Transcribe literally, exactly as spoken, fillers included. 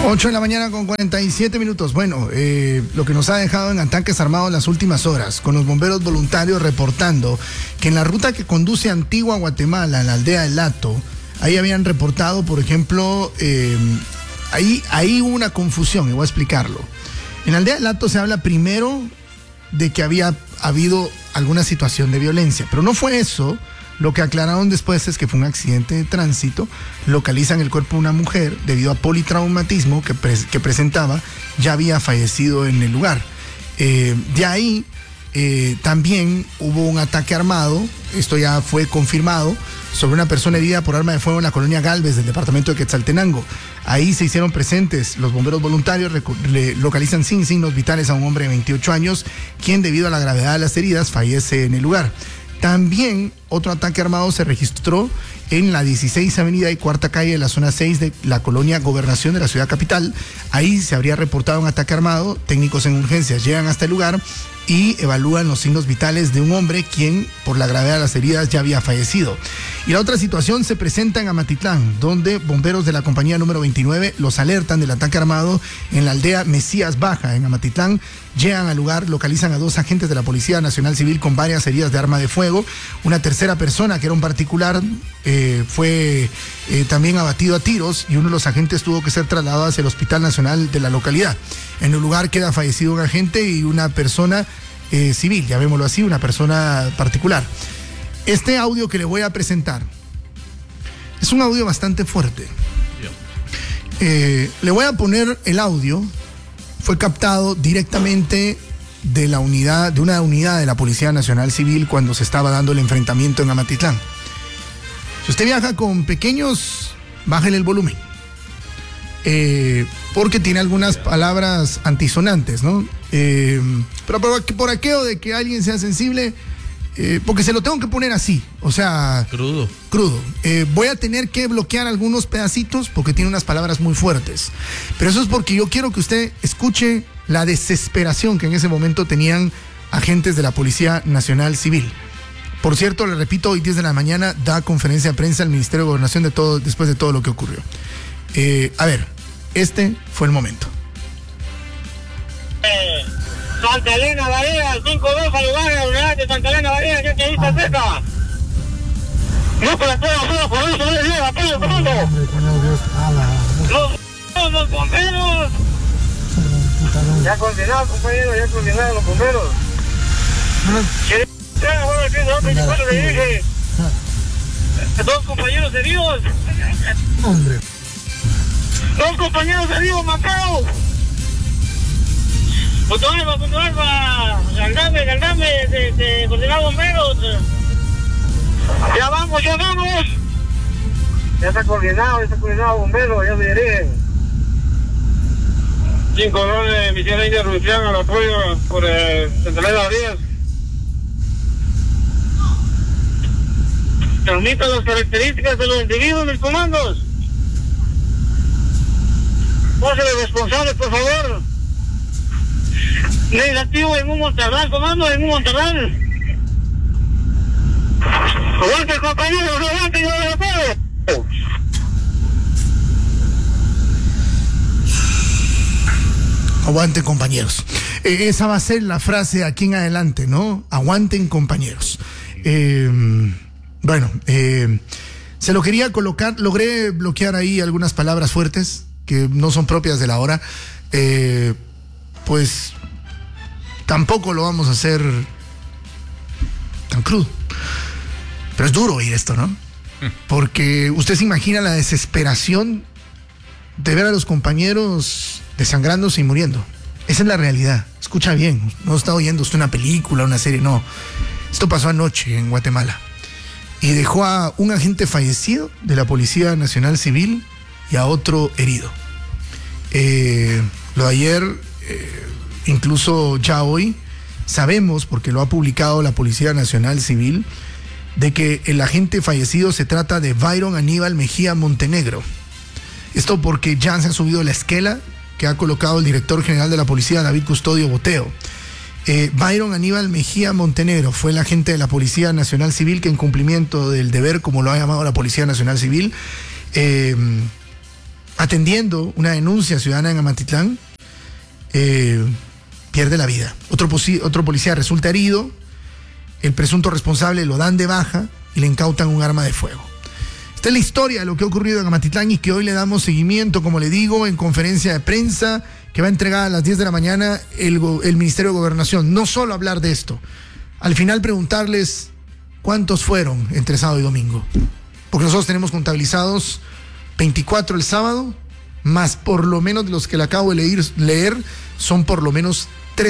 ocho de la mañana con cuarenta y siete minutos. Bueno, eh, lo que nos ha dejado en ataques armados en las últimas horas, con los bomberos voluntarios reportando que en la ruta que conduce a Antigua Guatemala, en la aldea del Lato, ahí habían reportado, por ejemplo, eh, ahí, ahí hubo una confusión, y voy a explicarlo. En la aldea del Lato se habla primero de que había habido alguna situación de violencia, pero no fue eso. Lo que aclararon después es que fue un accidente de tránsito. Localizan el cuerpo de una mujer debido a politraumatismo que, pre que presentaba, ya había fallecido en el lugar. Eh, de ahí eh, también hubo un ataque armado, esto ya fue confirmado, sobre una persona herida por arma de fuego en la colonia Galvez del departamento de Quetzaltenango. Ahí se hicieron presentes los bomberos voluntarios, le localizan sin signos vitales a un hombre de veintiocho años, quien debido a la gravedad de las heridas fallece en el lugar. También otro ataque armado se registró en la dieciséis Avenida y Cuarta Calle de la zona seis de la colonia Gobernación de la ciudad capital. Ahí se habría reportado un ataque armado. Técnicos en urgencias llegan hasta el lugar y evalúan los signos vitales de un hombre quien por la gravedad de las heridas ya había fallecido. Y la otra situación se presenta en Amatitlán, donde bomberos de la compañía número veintinueve los alertan del ataque armado en la aldea Mesías Baja, en Amatitlán. Llegan al lugar, localizan a dos agentes de la Policía Nacional Civil con varias heridas de arma de fuego. Una tercera persona, que era un particular, eh, fue eh, también abatido a tiros y uno de los agentes tuvo que ser trasladado hacia el Hospital Nacional de la localidad. En el lugar queda fallecido un agente y una persona eh, civil, llamémoslo así, una persona particular. Este audio que le voy a presentar es un audio bastante fuerte. Eh, le voy a poner el audio. Fue captado directamente de la unidad, de una unidad de la Policía Nacional Civil cuando se estaba dando el enfrentamiento en Amatitlán. Si usted viaja con pequeños, bájele el volumen. Eh, porque tiene algunas palabras antisonantes, ¿no? Eh, pero por, por aquello de que alguien sea sensible, eh, porque se lo tengo que poner así, o sea... Crudo. Crudo. Eh, voy a tener que bloquear algunos pedacitos porque tiene unas palabras muy fuertes. Pero eso es porque yo quiero que usted escuche la desesperación que en ese momento tenían agentes de la Policía Nacional Civil. Por cierto, le repito, hoy diez de la mañana da conferencia de prensa al Ministerio de Gobernación de todo, después de todo lo que ocurrió. Eh, a ver, este fue el momento. Eh, Santa Elena Varela, cinco dos al lugar de la unidad de Santa Elena Varela, que aquí está cerca. No, pero todo, por eso no le llega, apoyo, segundo. Los, los bomberos. Ya condenados, compañeros, ya condenados los bomberos. Dos compañeros heridos. Hombre. Dos compañeros heridos, matados. Control, control, Gandame, Gandame, de, de coordinar bomberos. Ya vamos, ya vamos. Ya está coordinado, ya está coordinado bomberos, ya se dirigen. Cinco drones de misión India Rufián al apoyo por el Santa Elena Varillas. Transmita las características de los individuos de los comandos. Póngale responsables, por favor. Negativo en un Monterrey, comando en un Monterrey. Aguante, compañeros, aguante, yo lo puedo. Aguanten, compañeros. Eh, esa va a ser la frase aquí en adelante, ¿no? Aguanten, compañeros. Eh, bueno, eh, se lo quería colocar, logré bloquear ahí algunas palabras fuertes que no son propias de la hora. Eh, pues tampoco lo vamos a hacer tan crudo. Pero es duro oír esto, ¿no? Porque usted se imagina la desesperación de ver a los compañeros desangrándose y muriendo. Esa es la realidad. Escucha bien, no está oyendo usted una película, una serie, no. Esto pasó anoche en Guatemala y dejó a un agente fallecido de la Policía Nacional Civil y a otro herido. Eh, lo de ayer, eh, incluso ya hoy, sabemos, porque lo ha publicado la Policía Nacional Civil, de que el agente fallecido se trata de Byron Aníbal Mejía Montenegro. Esto porque ya se ha subido la esquela que ha colocado el director general de la policía, David Custodio Boteo. Eh, Byron Aníbal Mejía Montenegro fue el agente de la Policía Nacional Civil que, en cumplimiento del deber, como lo ha llamado la Policía Nacional Civil, eh, atendiendo una denuncia ciudadana en Amatitlán, eh, pierde la vida. Otro, otro policía resulta herido, el presunto responsable lo dan de baja y le incautan un arma de fuego. Esta es la historia de lo que ha ocurrido en Amatitlán y que hoy le damos seguimiento, como le digo, en conferencia de prensa que va a entregar a las diez de la mañana el, el Ministerio de Gobernación. No solo hablar de esto, al final preguntarles cuántos fueron entre sábado y domingo. Porque nosotros tenemos contabilizados veinticuatro el sábado, más por lo menos de los que le acabo de leer, leer son por lo menos